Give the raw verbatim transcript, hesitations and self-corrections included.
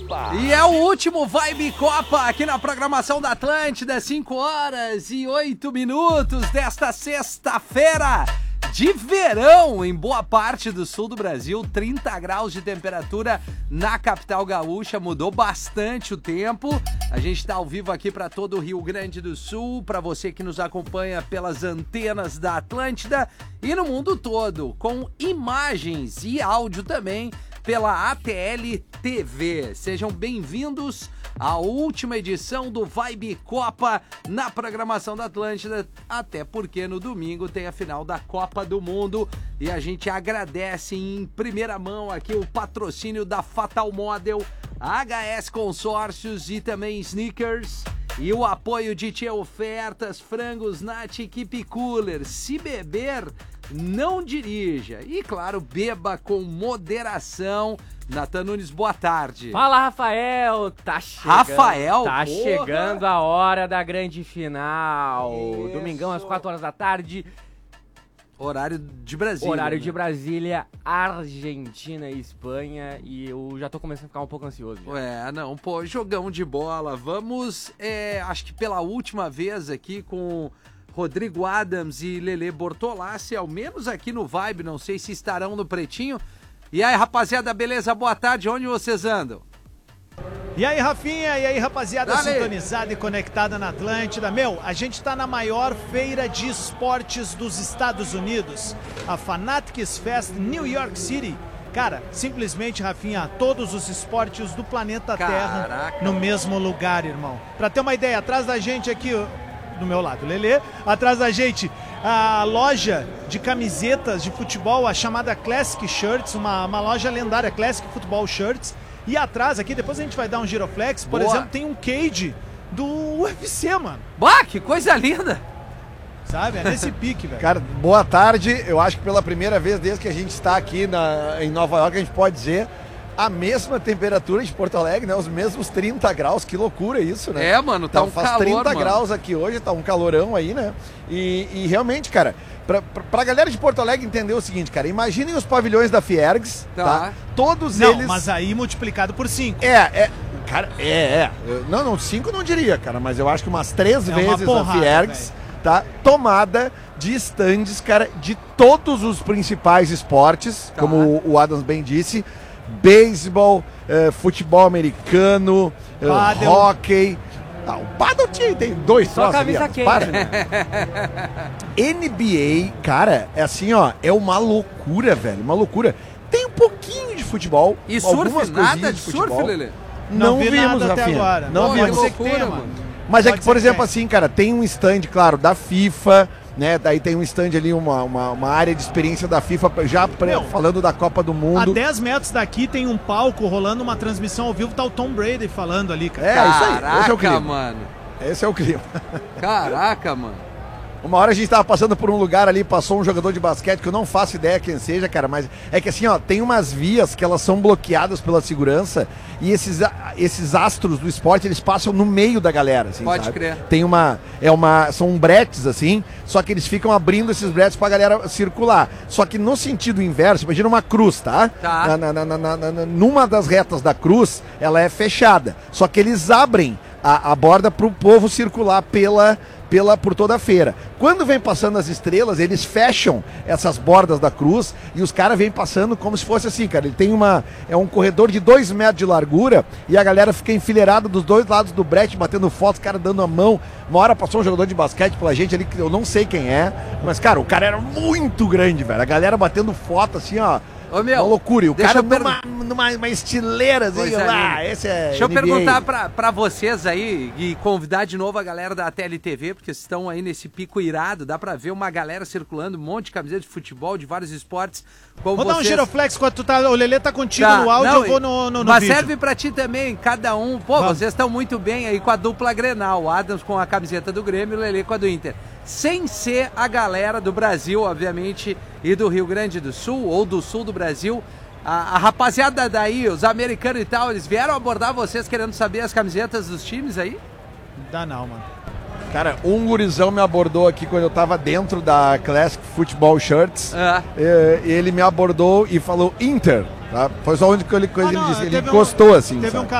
Copa. E é o último Vibe Copa aqui na programação da Atlântida, cinco horas e oito minutos desta sexta-feira de verão em boa parte do sul do Brasil, trinta graus de temperatura na capital gaúcha, mudou bastante o tempo. A gente está ao vivo aqui para todo o Rio Grande do Sul, para você que nos acompanha pelas antenas da Atlântida e no mundo todo, com imagens e áudio também pela A T L T V. Sejam bem-vindos à última edição do Vibe Copa na programação da Atlântida, até porque no domingo tem a final da Copa do Mundo e a gente agradece em primeira mão aqui o patrocínio da Fatal Model, H S Consórcios e também Sneakers e o apoio de Tia Ofertas, Frangos, Nat, Equipe Cooler. Se beber, não dirija. E claro, beba com moderação. Natan Nunes, boa tarde. Fala, Rafael. Tá chegando. Rafael? Tá porra. chegando a hora da grande final. Isso. Domingão às quatro horas da tarde. Horário de Brasília. Horário né? de Brasília, Argentina e Espanha. E eu já tô começando a ficar um pouco ansioso. Já. Ué, não, pô, jogão de bola. Vamos, é, acho que pela última vez aqui com Rodrigo Adams e Lelê Bortolassi, ao menos aqui no Vibe, não sei se estarão no Pretinho. E aí, rapaziada, beleza? Boa tarde, onde vocês andam? E aí, Rafinha, e aí, rapaziada, Dale. sintonizada e conectada na Atlântida. Meu, a gente tá na maior feira de esportes dos Estados Unidos, a Fanatics Fest New York City. Cara, simplesmente, Rafinha, todos os esportes do planeta Caraca. Terra no mesmo lugar, irmão. Pra ter uma ideia, atrás da gente aqui, do meu lado, Lelê, atrás da gente, a loja de camisetas de futebol, a chamada Classic Shirts, uma, uma loja lendária, Classic Football Shirts. E atrás aqui, depois a gente vai dar um giroflex, por Boa. exemplo, tem um cage do U F C, mano. Bah, que coisa linda! Sabe? É nesse pique, velho. Cara, boa tarde. Eu acho que pela primeira vez desde que a gente está aqui na, em Nova York, a gente pode dizer a mesma temperatura de Porto Alegre, né? Os mesmos trinta graus. Que loucura isso, né? É, mano, tá Então, um faz calor, trinta mano. graus aqui hoje, tá um calorão aí, né? E, e realmente, cara, pra, pra, pra galera de Porto Alegre entender o seguinte, cara, imaginem os pavilhões da Fiergs, Tá. tá? Todos Não, eles... mas aí multiplicado por cinco. É, é... Cara, é, é. Eu- Não, não, cinco não diria, cara, mas eu acho que umas três É uma vezes porrada, a Fiergs, tá? Tomada de estandes, cara, de todos os principais esportes, Tá. como o- o Adams bem disse, beisebol, eh, futebol americano, eh, Pádel. hóquei. Ah, o Paddle tinha, tem dois Só troços ali, camisa ó, quente, para. né? N B A, cara, é assim, ó, é uma loucura, velho, uma loucura. Tem um pouquinho de futebol, E surf, algumas nada coisinhas de futebol. surf, Lelê? Não, vi vimos, nada até Rafinha. agora. Não Pô, vimos. que Pode ser que loucura, tenha, mano. Mas é Pode que, ser por que exemplo, tenha. assim, cara, tem um stand, claro, da FIFA, né? Daí tem um stand ali, uma, uma, uma área de experiência da FIFA, já pré- Meu, falando da Copa do A Mundo. dez metros daqui tem um palco rolando uma transmissão ao vivo, tá o Tom Brady falando ali, cara. É, isso aí, Caraca, esse é o clima. mano. Esse é o clima. Caraca, mano. Uma hora a gente tava passando por um lugar ali, passou um jogador de basquete, que eu não faço ideia quem seja, cara, mas é que assim, ó, tem umas vias que elas são bloqueadas pela segurança e esses, a- esses astros do esporte, eles passam no meio da galera, assim, Pode sabe? crer. Tem uma, é uma, são bretes, assim, só que eles ficam abrindo esses bretes pra galera circular. Só que no sentido inverso, imagina uma cruz, tá? Tá. Na, na- na- na- na- na- numa das retas da cruz, ela é fechada, só que eles abrem a, a borda pro povo circular pela... Pela, por toda a feira. Quando vem passando as estrelas, eles fecham essas bordas da cruz e os caras vêm passando como se fosse assim, cara. Ele tem uma. É um corredor de dois metros de largura e a galera fica enfileirada dos dois lados do brete, batendo foto, os caras dando a mão. Uma hora passou um jogador de basquete pela gente ali, que eu não sei quem é, mas, cara, o cara era muito grande, velho. A galera batendo foto assim, ó. Ô, meu, uma loucura. E o deixa cara eu per- numa, numa uma estileira, assim, Coisa lá. linda. Esse é. Deixa eu N B A. perguntar pra, pra vocês aí e convidar de novo a galera da T L T V, porque vocês estão aí nesse pico irado, dá pra ver uma galera circulando, um monte de camiseta de futebol, de vários esportes. Como Vou dar um vocês... giroflex quando tu tá. O Lelê tá contigo Tá, no áudio, não, eu vou no, no, no mas vídeo. serve pra ti também, cada um. Pô, Vamos. vocês estão muito bem aí com a dupla Grenal, o Adams com a camiseta do Grêmio e o Lelê com a do Inter. Sem ser a galera do Brasil, obviamente, e do Rio Grande do Sul, ou do sul do Brasil. A, a rapaziada daí, os americanos e tal, eles vieram abordar vocês querendo saber as camisetas dos times aí? Dá não, mano. Cara, um gurizão me abordou aqui quando eu tava dentro da Classic Football Shirts. Ah. É, ele me abordou e falou Inter, tá? Foi só a única coisa Ah, que ele não, disse. Ele teve um- encostou assim, Teve sabe? um